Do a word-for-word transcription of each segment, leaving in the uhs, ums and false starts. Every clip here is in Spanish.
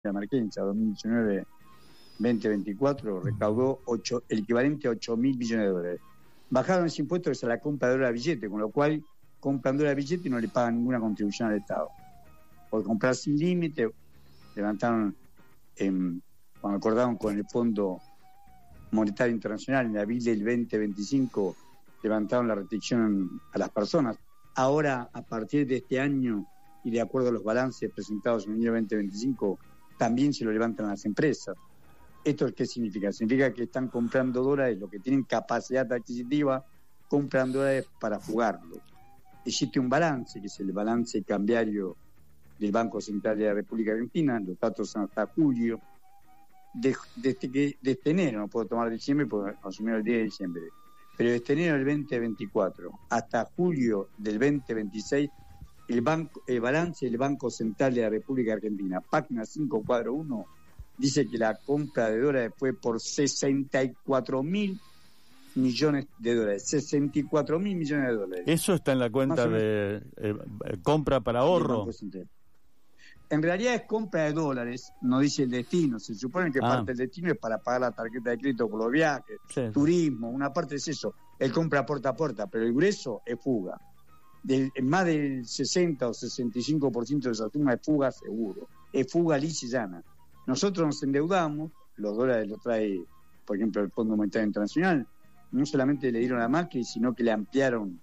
emergencia dos mil diecinueve veinte veinticuatro recaudó ocho, el equivalente a ocho mil millones de dólares. Bajaron ese impuesto que es a la compra de dólares de billete, con lo cual compran dólares de billete y no le pagan ninguna contribución al Estado. Por comprar sin límite, levantaron, eh, cuando acordaron con el Fondo Monetario Internacional, en abril del veinte veinticinco, levantaron la restricción a las personas. Ahora, a partir de este año, y de acuerdo a los balances presentados en el año veinte veinticinco, también se lo levantan a las empresas. ¿Esto qué significa? Significa que están comprando dólares, los que tienen capacidad adquisitiva, compran dólares para fugarlos. Existe un balance, que es el balance cambiario del Banco Central de la República Argentina, los datos son hasta julio, de, desde, que, desde enero, no puedo tomar diciembre porque asumieron el diez de diciembre, pero desde enero del veinte veinticuatro hasta julio del veinte veintiséis, el, banco, el balance del Banco Central de la República Argentina, página cinco cuadro uno, dice que la compra de dólares fue por sesenta y cuatro mil millones de dólares. sesenta y cuatro mil millones de dólares. Eso está en la cuenta de eh, compra para ahorro. En realidad es compra de dólares, no dice el destino. Se supone que ah. parte del destino es para pagar la tarjeta de crédito por los viajes, sí. turismo, una parte es eso. Él compra puerta a puerta, pero el grueso es fuga. Del, más del sesenta o sesenta y cinco por ciento de esa suma es fuga seguro. Es fuga lisa y llana. Nosotros nos endeudamos, los dólares los trae, por ejemplo, el Fondo Monetario Internacional. No solamente le dieron a Macri, sino que le ampliaron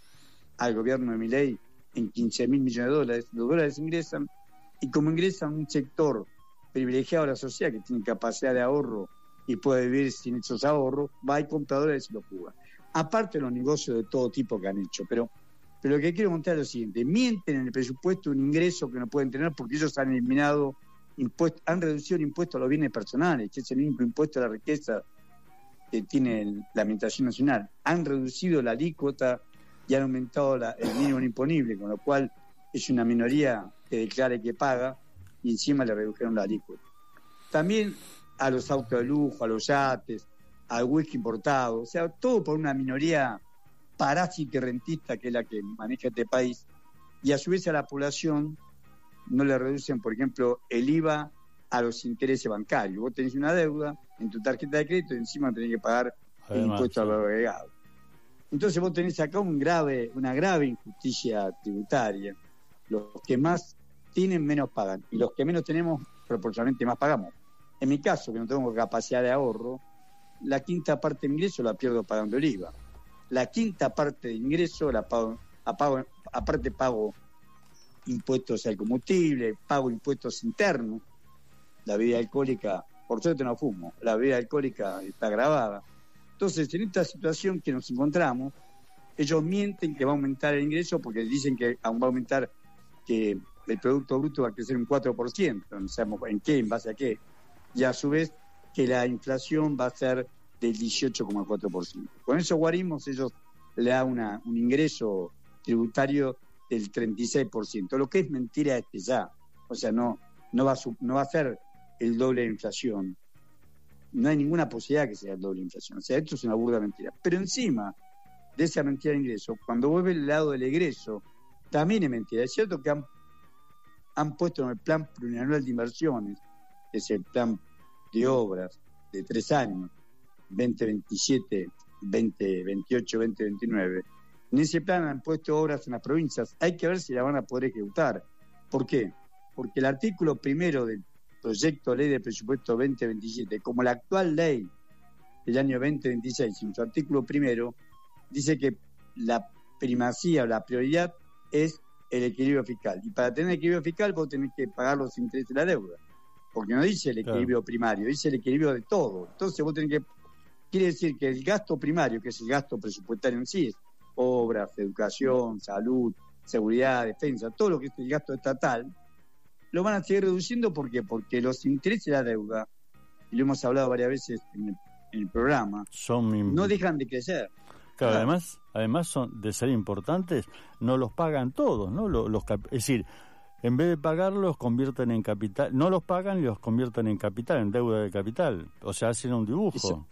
al gobierno de Milei en quince mil millones de dólares. Los dólares ingresan, y como ingresan un sector privilegiado de la sociedad que tiene capacidad de ahorro y puede vivir sin esos ahorros, va y compra dólares y los fuga. Aparte de los negocios de todo tipo que han hecho. Pero, pero lo que quiero contar es lo siguiente: mienten en el presupuesto un ingreso que no pueden tener porque ellos han eliminado impuestos, han reducido el impuesto a los bienes personales, que es el único impuesto a la riqueza que tiene la Administración Nacional. Han reducido la alícuota y han aumentado la, el mínimo imponible, con lo cual es una minoría que declara que paga, y encima le redujeron la alícuota. También a los autos de lujo, a los yates, al whisky importado, o sea, todo por una minoría parásita y rentista que es la que maneja este país, y a su vez a la población no le reducen, por ejemplo, el I V A a los intereses bancarios. Vos tenés una deuda en tu tarjeta de crédito y encima tenés que pagar el Además, impuesto al valor agregado. Entonces vos tenés acá un grave, una grave injusticia tributaria. Los que más tienen, menos pagan, y los que menos tenemos, proporcionalmente más pagamos. En mi caso, que no tengo capacidad de ahorro, la quinta parte de mi ingreso la pierdo pagando el I V A. La quinta parte de ingreso la pago, la pago aparte pago impuestos al combustible, pago impuestos internos. La bebida alcohólica, por suerte no fumo, la bebida alcohólica está grabada. Entonces, en esta situación que nos encontramos, ellos mienten que va a aumentar el ingreso porque dicen que va a aumentar, que el Producto Bruto va a crecer un cuatro por ciento, no sabemos en qué, en base a qué, y a su vez que la inflación va a ser del dieciocho coma cuatro por ciento. Con esos guarismos ellos le dan una, un ingreso tributario del treinta y seis por ciento, lo que es mentira este ya. O sea, no, no, va a, no va a ser el doble de inflación. No hay ninguna posibilidad que sea el doble de inflación. O sea, esto es una burda mentira. Pero encima de esa mentira de ingreso, cuando vuelve el lado del egreso, también es mentira. Es cierto que han, han puesto en el plan plurianual de inversiones, que es el plan de obras de tres años, veinte veintisiete, veinte veintiocho, veinte veintinueve. En ese plan han puesto obras en las provincias. Hay que ver si la van a poder ejecutar. ¿Por qué? Porque el artículo primero del proyecto de ley de presupuesto veinte veintisiete, como la actual ley del año veinte veintiséis, en su artículo primero, dice que la primacía o la prioridad es el equilibrio fiscal. Y para tener equilibrio fiscal vos tenés que pagar los intereses de la deuda. Porque no dice el equilibrio claro. primario, dice el equilibrio de todo. Entonces vos tenés que... Quiere decir que el gasto primario, que es el gasto presupuestario en sí, es obras, educación, salud, seguridad, defensa, todo lo que es el gasto estatal, lo van a seguir reduciendo. ¿Por qué? Porque los intereses de la deuda, y lo hemos hablado varias veces en el, en el programa, son no dejan de crecer. Claro, claro. además, además son de ser importantes, no los pagan todos, ¿no? Los, los, es decir, en vez de pagarlos, los convierten en capital, no los pagan y los convierten en capital, en deuda de capital. O sea, hacen un dibujo. Eso.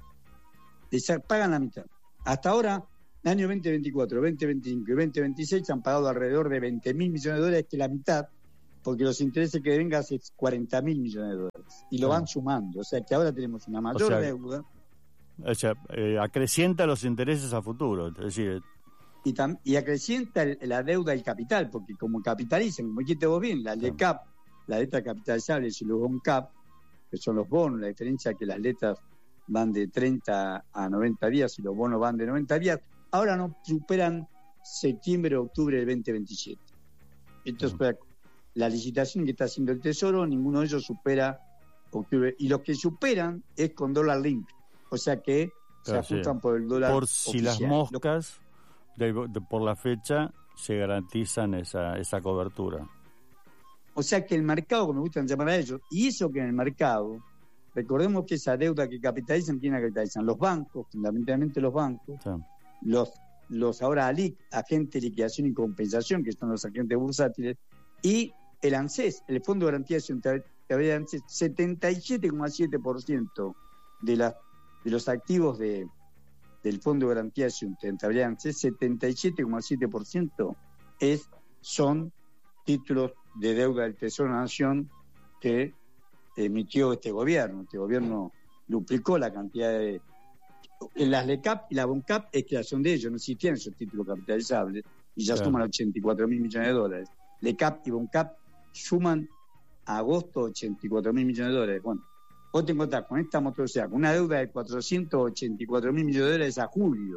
Eso, pagan la mitad. Hasta ahora, el año veinte veinticuatro, veinte veinticinco y veinte veintiséis han pagado alrededor de veinte mil millones de dólares, que la mitad porque los intereses que vengan hace cuarenta mil millones de dólares y lo van sumando, o sea que ahora tenemos una mayor o sea, deuda. O sea, eh, acrecienta los intereses a futuro, es decir... Y, tam, y acrecienta el, la deuda del capital, porque como capitalizan, como dijiste vos bien, la L E C A P, la letra capitalizable y los BONCAP, que son los bonos, la diferencia es que las letras van de treinta a noventa días y los bonos van de noventa días, ahora no superan septiembre o octubre del veinte veintisiete. Entonces, uh-huh. la licitación que está haciendo el Tesoro, ninguno de ellos supera octubre. Y los que superan es con dólar link, o sea que claro, se ajustan sí. por el dólar Por si oficial. Las moscas, de, de, por la fecha, se garantizan esa, esa cobertura. O sea que el mercado, como me gustan llamar a ellos, y eso que en el mercado, recordemos que esa deuda que capitalizan, ¿quién la capitalizan? Los bancos, fundamentalmente los bancos, sí. los, los ahora A L I C, agentes de liquidación y compensación, que son los agentes bursátiles, y el ANSES, el Fondo de Garantía de ANSES, setenta y siete coma siete por ciento de, la, de los activos de, del Fondo de Garantía de Sustentabilidad ANSES, setenta y siete coma siete por ciento es, son títulos de deuda del Tesoro de la Nación que emitió este gobierno. Este gobierno duplicó la cantidad de... En las L E C A P y la BONCAP es creación de ellos, no existían esos títulos capitalizables y ya claro. suman ochenta y cuatro mil millones de dólares. L E C A P y BONCAP suman a agosto ochenta y cuatro mil millones de dólares. Bueno, vos te encontrás con esta motocicleta, con una deuda de cuatrocientos ochenta y cuatro mil millones de dólares a julio.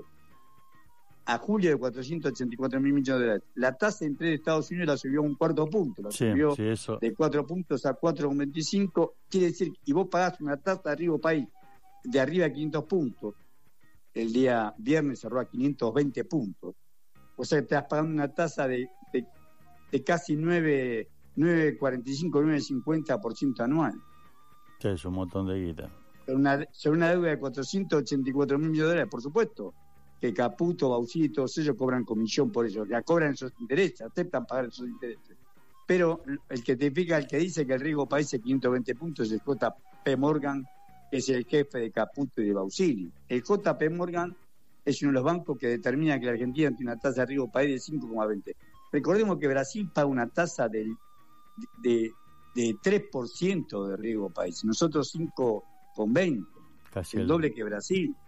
A julio de cuatrocientos ochenta y cuatro mil millones de dólares. La tasa de interés de Estados Unidos la subió un cuarto punto, la sí, subió sí, eso. de cuatro puntos a cuatro coma veinticinco, quiere decir, y vos pagás una tasa de arriba país de arriba a quinientos puntos, el día viernes cerró a quinientos veinte puntos, o sea que estás pagando una tasa de, de, de casi nueve coma cuarenta y cinco, nueve coma cincuenta por ciento anual. Sí, es un montón de guita. Sobre una, sobre una deuda de cuatrocientos ochenta y cuatro mil millones de dólares, por supuesto, que Caputo, Bausili y todos ellos cobran comisión por eso, que cobran esos intereses, aceptan pagar esos intereses. Pero el que te fija, el que dice que el riesgo país es quinientos veinte puntos es el J P Morgan, que es el jefe de Caputo y de Bausili. El J P Morgan es uno de los bancos que determina que la Argentina tiene una tasa de riesgo país de cinco coma veinte. Recordemos que Brasil paga una tasa de, de, de tres por ciento de riesgo país, nosotros cinco coma veinte, casi el, el doble que Brasil.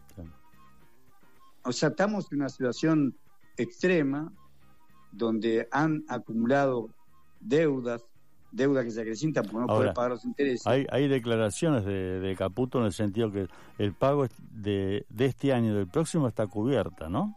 O sea, estamos en una situación extrema donde han acumulado deudas, deudas que se acrecientan porque no Ahora, pueden pagar los intereses. Hay, hay declaraciones de, de Caputo en el sentido que el pago de, de este año y del próximo está cubierta, ¿no?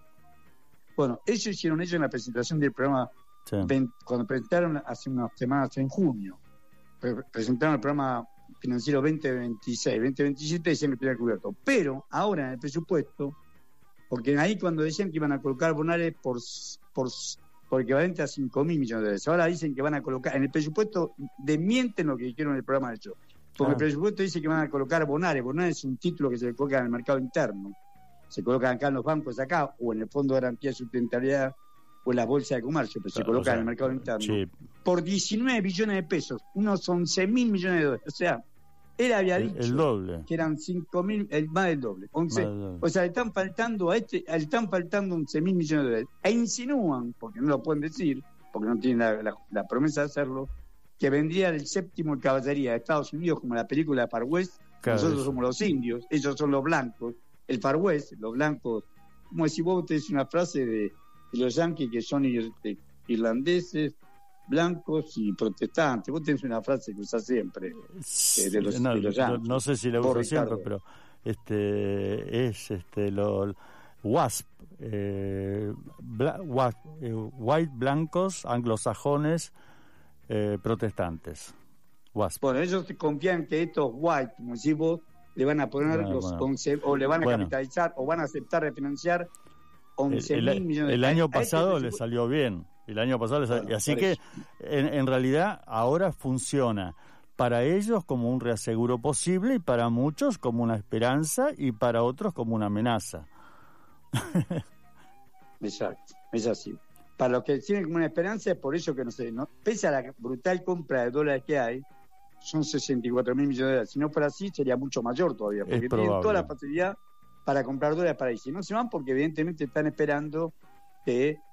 Bueno, ellos hicieron ellos en la presentación del programa, sí. veinte, cuando presentaron hace unas semanas en junio, presentaron el programa financiero veinte veintiséis, veinte veintisiete, decían que tenía cubierto. Pero ahora en el presupuesto, porque ahí cuando decían que iban a colocar bonares por, por, por equivalente a cinco mil millones de dólares, ahora dicen que van a colocar, en el presupuesto desmienten lo que dijeron en el programa de hecho, porque ah. el presupuesto dice que van a colocar bonares, bonares es un título que se le coloca en el mercado interno, se colocan acá en los bancos acá, o en el Fondo de Garantía de Sustentabilidad, o en las bolsas de comercio, pero se colocan o sea, en el mercado interno, sí. por diecinueve billones de pesos, unos once mil millones de dólares, o sea, él había el, dicho el doble. que eran cinco mil, el, más del doble, once, más del doble. O sea, le están faltando a este, le están faltando once mil millones de dólares. E insinúan, porque no lo pueden decir, porque no tienen la, la, la promesa de hacerlo, que vendría el séptimo de caballería de Estados Unidos, como la película Far West. Claro, nosotros eso. Somos los indios, ellos son los blancos. El Far West, los blancos, como si vos tenés una frase de, de los yanquis que son ir, de, irlandeses, blancos y protestantes. Vos tenés una frase que usás siempre eh, de los, no, de los yanquis. No, no sé si la uso siempre, pero este es este lo WASP, eh, bla, WASP eh, white blancos anglosajones eh, protestantes. WASP. Bueno, ellos confían que estos white, como decís vos, le van a poner no, los bueno. once, o le van a bueno. capitalizar o van a aceptar refinanciar once mil millones de El año pasado le salió bien. El año pasado les salió, bueno, así que en, en realidad ahora funciona para ellos como un reaseguro posible y para muchos como una esperanza y para otros como una amenaza. Exacto, es así. Para los que tienen como una esperanza es por eso que no sé, ¿no? Pese a la brutal compra de dólares que hay, son sesenta y cuatro mil millones de dólares. Si no fuera así, sería mucho mayor todavía, porque tienen toda la facilidad para comprar dólares para ahí. Si no se van, porque evidentemente están esperando que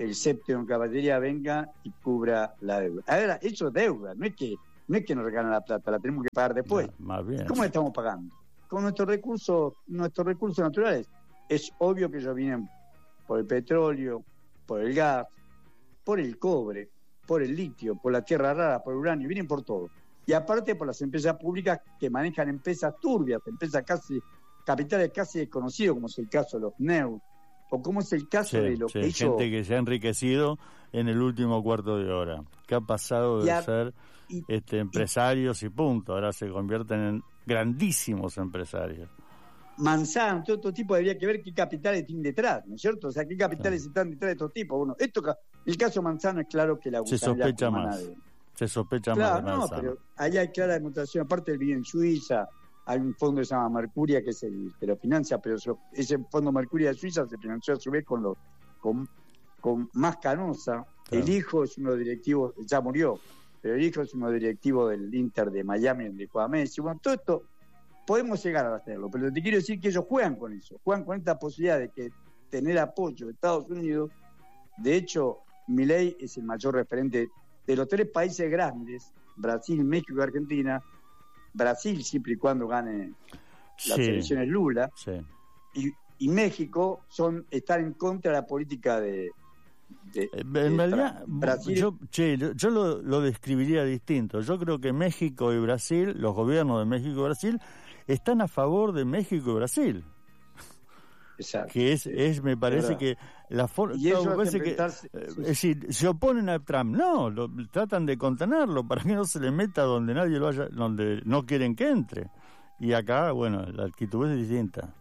el séptimo caballería venga y cubra la deuda. Ahora, eso es deuda, no es que no es que nos regalan la plata, la tenemos que pagar después. No, más bien. ¿Cómo la estamos pagando? Con nuestros recursos, nuestros recursos naturales. Es obvio que ellos vienen por el petróleo, por el gas, por el cobre, por el litio, por la tierra rara, por el uranio, vienen por todo. Y aparte por las empresas públicas que manejan empresas turbias, empresas casi, capitales casi desconocidos, como es el caso de los N E U, o como es el caso sí, de lo sí, que hizo... gente que se ha enriquecido en el último cuarto de hora, que ha pasado de a, ser y, este, empresarios y, y punto, ahora se convierten en grandísimos empresarios. Manzano, todo este tipo, habría que ver qué capitales tienen detrás, ¿no es cierto? O sea, qué capitales sí. están detrás de estos tipos. Bueno, esto, el caso Manzano es claro que la se sospecha más. De... Se sospecha claro, más de Manzano. No, pero ahí hay clara demostración. Aparte, él vive en Suiza, hay un fondo que se llama Mercuria, que es el que lo financia, pero ese fondo Mercuria de Suiza se financió a su vez con los con, con más Canosa. Claro. El hijo es uno de los directivos, ya murió, pero el hijo es uno de los directivos del Inter de Miami, de juega Messi. Bueno, todo esto podemos llegar a hacerlo, pero te quiero decir que ellos juegan con eso, juegan con esta posibilidad de que tener apoyo de Estados Unidos. De hecho, Milei es el mayor referente de los tres países grandes, Brasil, México y Argentina. Brasil, siempre y cuando gane las sí, elecciones Lula, sí. y, y México son están en contra de la política de... de en de realidad, Brasil. yo, che, yo lo, lo describiría distinto. Yo creo que México y Brasil, los gobiernos de México y Brasil, están a favor de México y Brasil. Exacto. Que es, es me parece que la forma que es decir, se oponen a Trump, no, lo, tratan de contenerlo para que no se le meta donde nadie lo haya, donde no quieren que entre. Y acá, bueno, la actitud es distinta.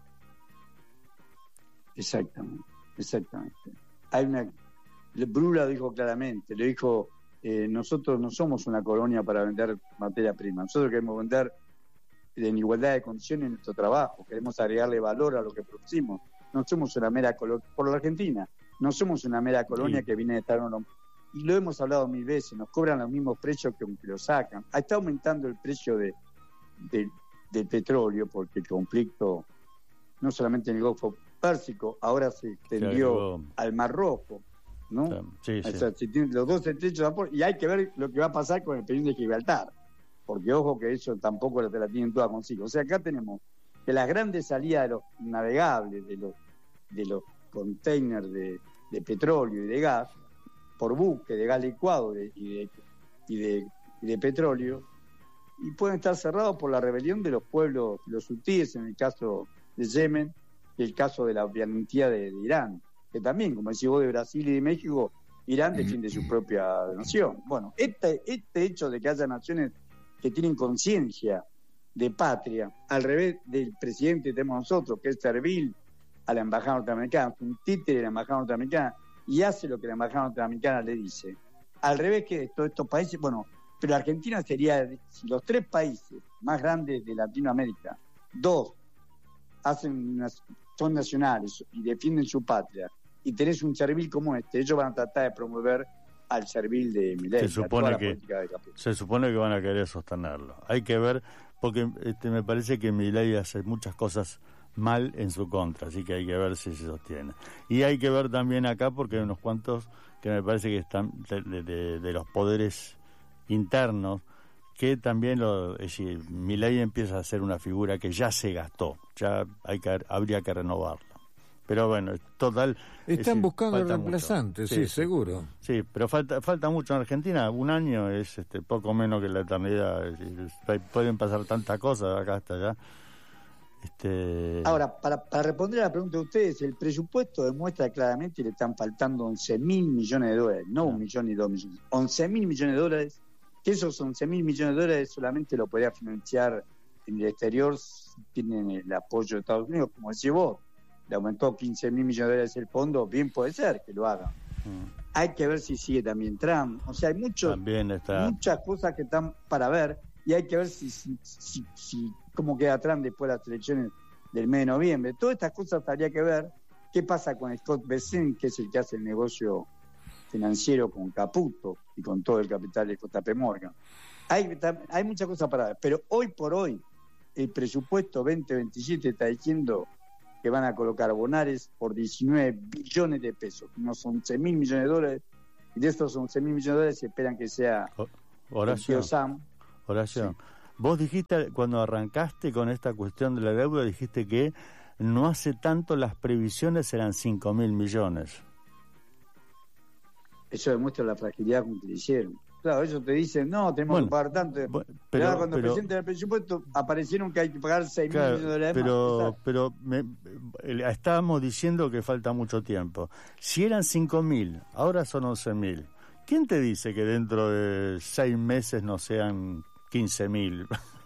Exactamente, exactamente. Hay una, Brula dijo claramente, le dijo, eh, nosotros no somos una colonia para vender materia prima, nosotros queremos vender en igualdad de condiciones en nuestro trabajo, queremos agregarle valor a lo que producimos. No somos una mera colonia, por la Argentina, no somos una mera colonia sí. que viene de estar uno, y lo hemos hablado mil veces, nos cobran los mismos precios que aunque lo sacan. Está aumentando el precio de, de, del petróleo porque el conflicto, no solamente en el Golfo Pérsico, ahora se extendió sí, al Mar Rojo, ¿no? Sí, sí. O sea, si tienen los dos estrechos de vapor, y hay que ver lo que va a pasar con el período de Gibraltar, porque ojo que eso tampoco la, la tienen toda consigo. O sea, acá tenemos que las grandes salidas de los navegables, de los de los containers de, de petróleo y de gas, por buque de gas licuado de, y, de, y, de, y de petróleo, y pueden estar cerrados por la rebelión de los pueblos, los hutíes en el caso de Yemen, y el caso de la garantía de, de Irán, que también, como decís vos, de Brasil y de México, Irán defiende su propia nación. Bueno, este, este hecho de que haya naciones que tienen conciencia de patria, al revés del presidente que tenemos nosotros, que es servil a la embajada norteamericana, un títere de la embajada norteamericana, y hace lo que la embajada norteamericana le dice. Al revés que todos estos países, bueno, pero Argentina sería, si los tres países más grandes de Latinoamérica, dos hacen una, son nacionales y defienden su patria, y tenés un servil como este, ellos van a tratar de promover al servil de Milei. Se supone que se supone que van a querer sostenerlo. Hay que ver, porque este, me parece que Milei hace muchas cosas mal en su contra, así que hay que ver si se sostiene. Y hay que ver también acá, porque hay unos cuantos que me parece que están de, de, de los poderes internos, que también lo, es decir, Milei empieza a ser una figura que ya se gastó, ya hay que, habría que renovarla. Pero bueno, total... Están decir, buscando reemplazantes, sí, sí, seguro. Sí, pero falta falta mucho en Argentina. Un año es este poco menos que la eternidad. Es decir, pueden pasar tantas cosas de acá hasta allá. Este... Ahora, para, para responder a la pregunta de ustedes, el presupuesto demuestra claramente que le están faltando once mil millones de dólares, no un millón ni dos millones, once mil millones de dólares, que esos once mil millones de dólares solamente lo podría financiar en el exterior si tienen el apoyo de Estados Unidos, como decís vos. Le aumentó quince mil millones de dólares el fondo, bien puede ser que lo hagan. Mm. Hay que ver si sigue también Trump. O sea, hay muchos, está... muchas cosas que están para ver, y hay que ver si, si, si, si cómo queda Trump después de las elecciones del mes de noviembre. Todas estas cosas habría que ver. ¿Qué pasa con Scott Bessent, que es el que hace el negocio financiero con Caputo y con todo el capital de J P Morgan? Hay, hay muchas cosas para ver, pero hoy por hoy el presupuesto veinte veintisiete está diciendo que van a colocar Bonares por diecinueve billones de pesos, unos once mil millones de dólares, y de estos once mil millones de dólares se esperan que sea Horacio, el tío Sam. Horacio, sí. Vos dijiste, cuando arrancaste con esta cuestión de la deuda, dijiste que no hace tanto las previsiones eran cinco mil millones. Eso demuestra la fragilidad con que le hicieron. Claro, ellos te dicen, no, tenemos bueno, que pagar tanto. Bueno, pero ahora cuando pero, presentan el presupuesto, aparecieron que hay que pagar seis claro, mil millones de dólares pero, más. Pero me, estábamos diciendo que falta mucho tiempo. Si eran cinco mil, ahora son once mil. ¿Quién te dice que dentro de seis meses no sean quince mil?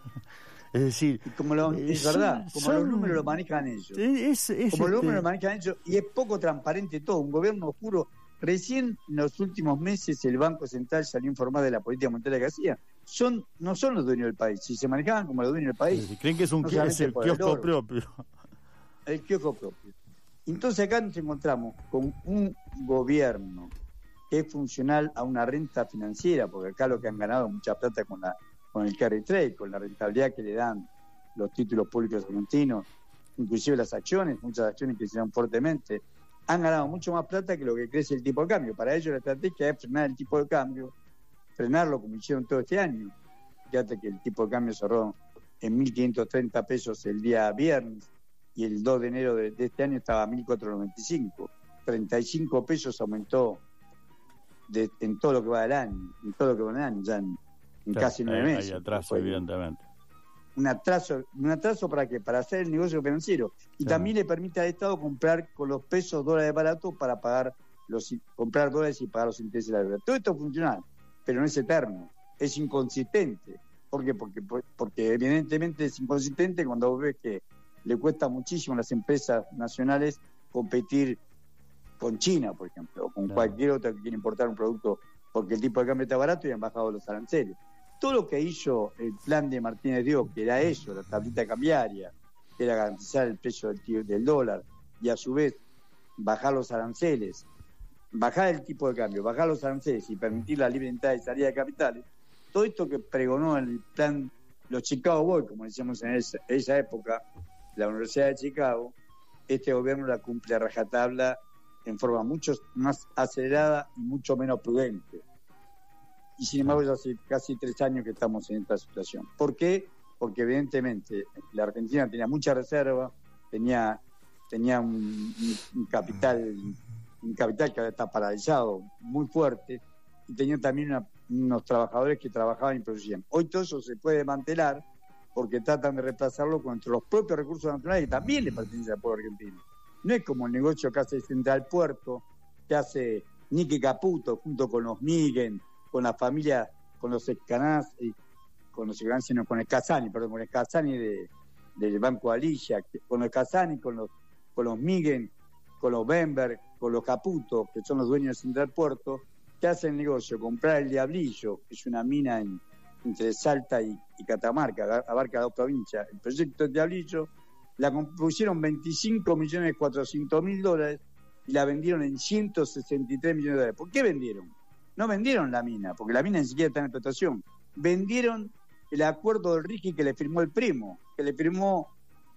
Es decir, y como lo, es son, verdad, como son, los números lo manejan ellos. Es, es como este... los números lo manejan ellos, y es poco transparente todo. Un gobierno oscuro. Recién en los últimos meses el Banco Central salió a informar de la política monetaria que hacía. Son, no son los dueños del país, si se manejaban como los dueños del país. Sí, creen que es un no es el kiosco el propio. El kiosco propio. Entonces acá nos encontramos con un gobierno que es funcional a una renta financiera, porque acá lo que han ganado es mucha plata con la con el carry trade, con la rentabilidad que le dan los títulos públicos argentinos, inclusive las acciones, muchas acciones que se dan fuertemente, han ganado mucho más plata que lo que crece el tipo de cambio. Para ellos la estrategia es frenar el tipo de cambio, frenarlo como hicieron todo este año. Fíjate que el tipo de cambio cerró en mil quinientos treinta pesos el día viernes y el dos de enero de, de este año estaba a mil cuatrocientos noventa y cinco. treinta y cinco pesos aumentó de, en todo lo que va del año, en todo lo que va del año, ya en, en claro, casi nueve hay, meses. Hay atraso, evidentemente. Un atraso, un atraso para qué, para hacer el negocio financiero y sí. También le permite al Estado comprar con los pesos dólares baratos para pagar los comprar dólares y pagar los intereses de la deuda. Todo esto es funcional, pero no es eterno, es inconsistente. ¿Por qué? Porque, porque evidentemente es inconsistente cuando vos ves que le cuesta muchísimo a las empresas nacionales competir con China, por ejemplo, o con claro. cualquier otra que quiera importar un producto porque el tipo de cambio está barato y han bajado los aranceles. Todo lo que hizo el plan de Martínez Dios, que era eso, la tablita cambiaria, que era garantizar el precio del, del dólar y a su vez bajar los aranceles, bajar el tipo de cambio, bajar los aranceles y permitir la libre entrada y salida de capitales, todo esto que pregonó en el plan los Chicago Boys, como decíamos en esa, esa época, la Universidad de Chicago, este gobierno la cumple a rajatabla en forma mucho más acelerada y mucho menos prudente. Y sin embargo ya hace casi tres años que estamos en esta situación. ¿Por qué? Porque evidentemente la Argentina tenía mucha reserva, tenía tenía un, un, un capital un capital que ahora está paralizado muy fuerte y tenía también una, unos trabajadores que trabajaban y producían. Hoy todo eso se puede desmantelar porque tratan de reemplazarlo con los propios recursos naturales que también le pertenecen al pueblo argentino. No es como el negocio que hace Central Puerto, que hace Nicky Caputo junto con los Miguel, con la familia, con los Escanás, con los Escanás, sino con el Casani, perdón, con el Casani de, del Banco Alicia, con los Casani, con los, con los Miguel, con los Bemberg, con los Caputo, que son los dueños de Central Puerto, que hacen el negocio, comprar el Diablillo, que es una mina en, entre Salta y, y Catamarca, abarca dos provincias. El proyecto del Diablillo la pusieron veinticinco millones cuatrocientos mil dólares y la vendieron en ciento sesenta y tres millones de dólares. ¿Por qué vendieron? No vendieron la mina, porque la mina ni siquiera está en explotación. Vendieron el acuerdo del RIGI que le firmó el primo, que le firmó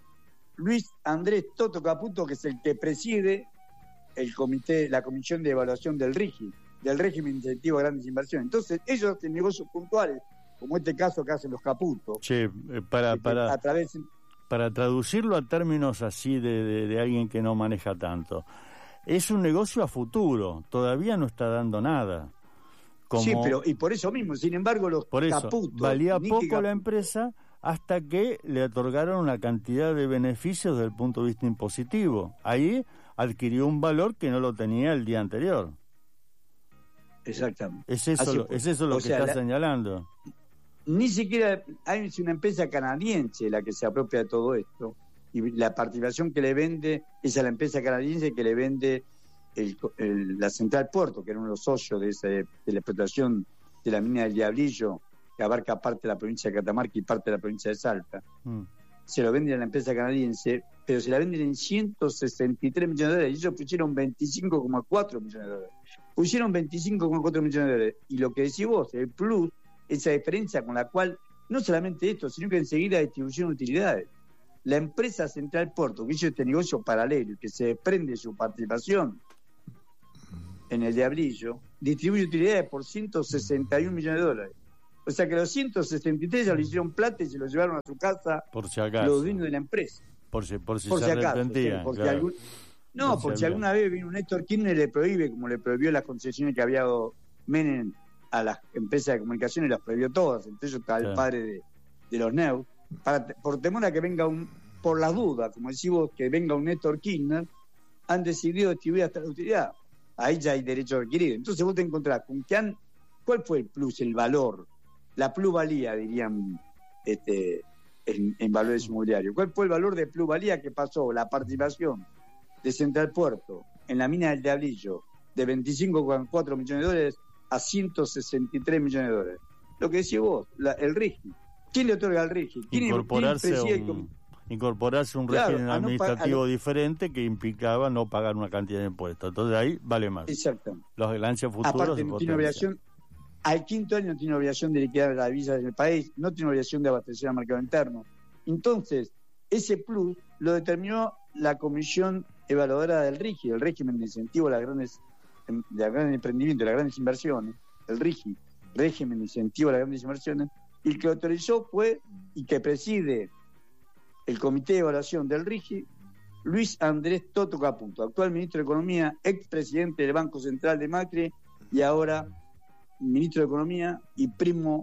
Luis Andrés Toto Caputo, que es el que preside el comité, la comisión de evaluación del RIGI, del régimen de incentivo a grandes inversiones. Entonces, ellos hacen negocios puntuales, como este caso que hacen los Caputo. Sí, para, para, a través... para traducirlo a términos así de, de, de alguien que no maneja tanto, es un negocio a futuro, todavía no está dando nada. Como... Sí, pero y por eso mismo, sin embargo, los por eso, Caputo... valía poco Caputo. La empresa hasta que le otorgaron una cantidad de beneficios desde el punto de vista impositivo. Ahí adquirió un valor que no lo tenía el día anterior. Exactamente. Es eso, lo, es eso lo que sea, está la... señalando. Ni siquiera hay una empresa canadiense la que se apropia de todo esto, y la participación que le vende es a la empresa canadiense que le vende el, el, la Central Puerto, que era uno de los socios de, ese, de la explotación de la mina del Diablillo, que abarca parte de la provincia de Catamarca y parte de la provincia de Salta. Mm. Se lo venden a la empresa canadiense, pero se la venden en ciento sesenta y tres millones de dólares, y ellos pusieron veinticinco coma cuatro millones de dólares. Pusieron veinticinco coma cuatro millones de dólares, y lo que decís vos, el plus, esa diferencia con la cual, no solamente esto, sino que enseguida distribución de utilidades. la empresa Central Puerto, que hizo este negocio paralelo y que se desprende su participación en el Diablillo, distribuye utilidades por ciento sesenta y un millones de dólares. O sea que los ciento sesenta y tres ya lo hicieron plata y se lo llevaron a su casa por si acaso. Los dueños de la empresa. Por si, por si por se si acaso, arrepentían. Sí, porque claro. algún, no, por, por si alguna vez vino un Néstor Kirchner y le prohíbe, como le prohibió las concesiones que había dado Menem a las empresas de comunicaciones, las prohibió todas. Entre ellos está claro. el padre de, de los Neus. Para, por temor a que venga un, por las dudas, como decís vos, que venga un Néstor Kirchner, han decidido distribuir hasta la utilidad. Ahí ya hay derecho adquirido. Entonces vos te encontrás con que han, ¿cuál fue el plus, el valor, la plusvalía, dirían este, en, en valores inmobiliarios? ¿Cuál fue el valor de plusvalía que pasó la participación de Central Puerto en la mina del Diablillo de veinticinco coma cuatro millones de dólares a ciento sesenta y tres millones de dólares? Lo que decís vos, la, el RIGI. ¿Quién le otorga al RIGI? ¿Quién Incorporarse ¿quién a un, incorporarse a un claro, régimen administrativo no no... diferente que implicaba no pagar una cantidad de impuestos. Entonces ahí vale más. Exacto. Los ganancias futuras. Aparte, no tiene obligación, al quinto año no tiene obligación de liquidar la divisa en el país, no tiene obligación de abastecer al mercado interno. Entonces, ese plus lo determinó la Comisión Evaluadora del RIGI, el régimen de incentivo a las grandes, de los grandes emprendimientos, de las grandes inversiones, el RIGI, régimen de incentivo a las grandes inversiones, y el que autorizó fue, y que preside el Comité de Evaluación del RIGI, Luis Andrés Toto Caputo, actual ministro de Economía, expresidente del Banco Central de Macri, y ahora ministro de Economía y primo,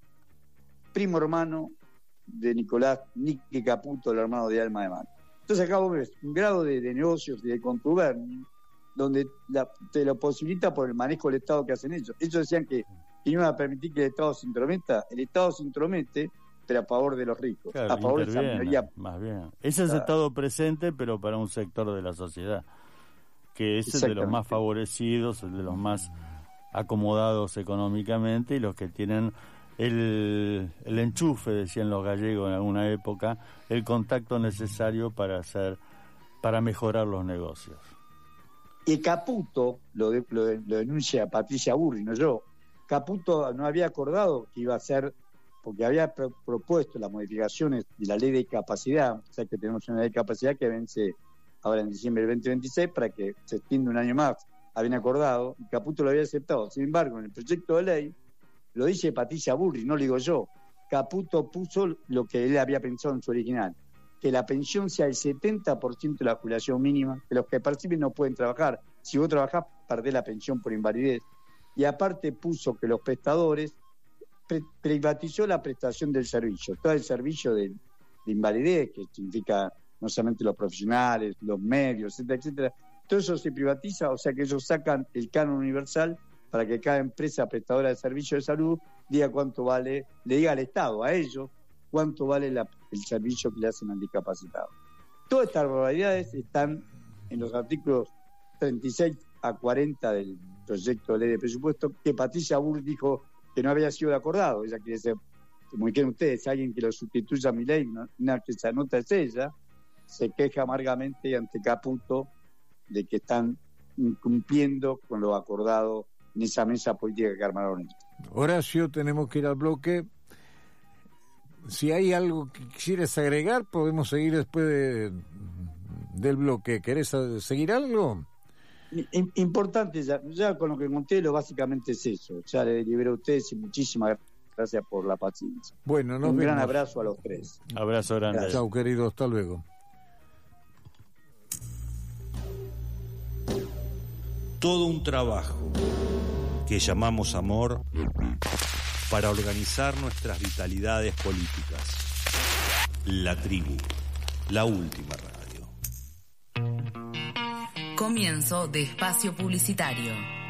primo hermano de Nicolás Nique Caputo, el hermano de alma de Macri. Entonces acá vos ves un grado de, de negocios y de contubernio donde la, te lo posibilita por el manejo del Estado que hacen ellos. Ellos decían que y no iban a permitir que el Estado se intrometa. El Estado se intromete, pero a favor de los ricos, claro, a favor de esa minoría. Más bien. Ese es el Estado presente, pero para un sector de la sociedad, que es el de los más favorecidos, el de los más acomodados económicamente y los que tienen el, el enchufe, decían los gallegos en alguna época, el contacto necesario para hacer, para mejorar los negocios. Y Caputo, lo, de, lo, de, lo denuncia Patricia Burri, no yo, Caputo no había acordado que iba a ser, porque había pro, propuesto las modificaciones de la ley de discapacidad, o sea que tenemos una ley de discapacidad que vence ahora en diciembre del veinte veintiséis para que se extienda un año más, habían acordado, y Caputo lo había aceptado. Sin embargo, en el proyecto de ley, lo dice Patricia Burri, no lo digo yo, Caputo puso lo que él había pensado en su original, que la pensión sea el setenta por ciento de la jubilación mínima, que los que participen no pueden trabajar, si vos trabajás perdés la pensión por invalidez, y aparte puso que los prestadores pre- privatizó la prestación del servicio, todo el servicio de, de invalidez, que significa no solamente los profesionales, los medios, etcétera, etcétera, todo eso se privatiza, o sea que ellos sacan el canon universal para que cada empresa prestadora de servicio de salud diga cuánto vale, le diga al Estado, a ellos, cuánto vale la, el servicio que le hacen al discapacitado. Todas estas barbaridades están en los artículos treinta y seis a cuarenta del proyecto de ley de presupuesto, que Patricia Burri dijo que no había sido acordado. Ella quiere ser, como dijeron ustedes, alguien que lo sustituya a mi ley, ¿no? Una que se anota es ella, se queja amargamente ante Caputo de que están incumpliendo con lo acordado en esa mesa política que armaron ellos. Horacio, tenemos que ir al bloque. Si hay algo que quisieras agregar, podemos seguir después de, del bloque. ¿Querés seguir algo? Importante, ya, ya con lo que conté, lo básicamente es eso. Ya le libero a ustedes y muchísimas gracias por la paciencia. Bueno, nos un vemos. gran abrazo a los tres. Abrazo grande. Chao, querido, hasta luego. Todo un trabajo que llamamos amor para organizar nuestras vitalidades políticas. La tribu, la última radio. Comienzo de espacio publicitario.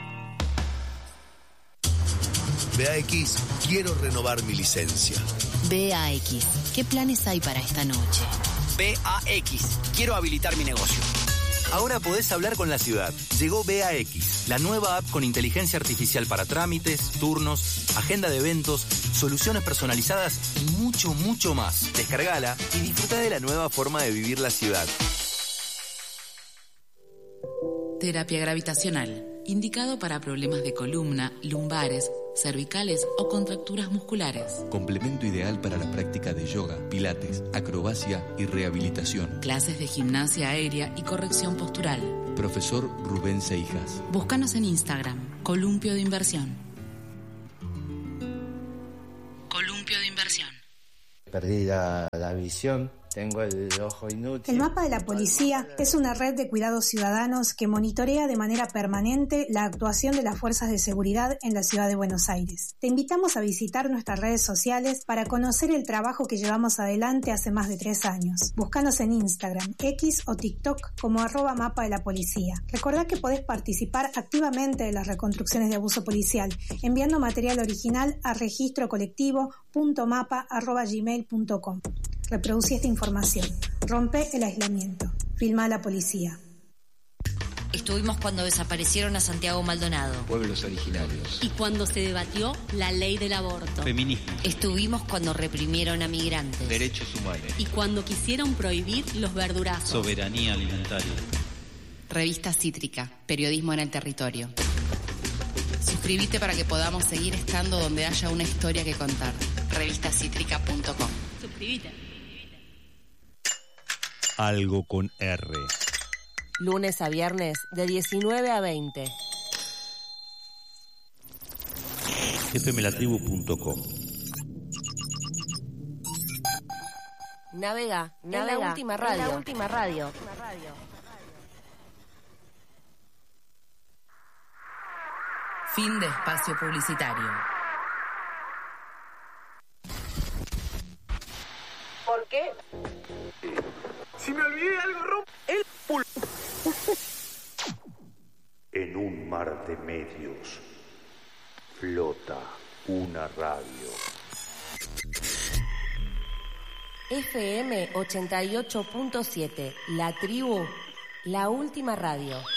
B A X, quiero renovar mi licencia. B A X, ¿qué planes hay para esta noche? B A X, quiero habilitar mi negocio. Ahora podés hablar con la ciudad. Llegó B A X, la nueva app con inteligencia artificial para trámites, turnos, agenda de eventos, soluciones personalizadas y mucho, mucho más. Descargala y disfruta de la nueva forma de vivir la ciudad. Terapia gravitacional, indicado para problemas de columna, lumbares, cervicales o contracturas musculares. Complemento ideal para la práctica de yoga, pilates, acrobacia y rehabilitación. Clases de gimnasia aérea y corrección postural. Profesor Rubén Seijas. Búscanos en Instagram, Columpio de Inversión. Columpio de Inversión. Perdí la, la visión. Tengo el ojo inútil. El Mapa de la Policía es una red de cuidados ciudadanos que monitorea de manera permanente la actuación de las fuerzas de seguridad en la ciudad de Buenos Aires. Te invitamos a visitar nuestras redes sociales para conocer el trabajo que llevamos adelante hace más de tres años. Búscanos en Instagram, X o TikTok como arroba Mapa de la Policía. Recordá que podés participar activamente de las reconstrucciones de abuso policial enviando material original a registro colectivo punto mapa arroba gmail punto com. Reproducí esta información. Rompe el aislamiento. Filma a la policía. Estuvimos cuando desaparecieron a Santiago Maldonado. Pueblos originarios. Y cuando se debatió la ley del aborto. Feminismo. Estuvimos cuando reprimieron a migrantes. Derechos humanos. Y cuando quisieron prohibir los verdurazos. Soberanía alimentaria. Revista Cítrica, periodismo en el territorio. Suscríbete para que podamos seguir estando donde haya una historia que contar. revista cítrica punto com. Suscríbete. Algo con R. Lunes a viernes de diecinueve a veinte. f m la tribu punto com. Navega, navega, en la última radio. En la última radio. Fin de espacio publicitario. ¿Por qué? Si me olvidé algo, romp el pul... En un mar de medios flota una radio. F M ochenta y ocho punto siete. La tribu, la última radio.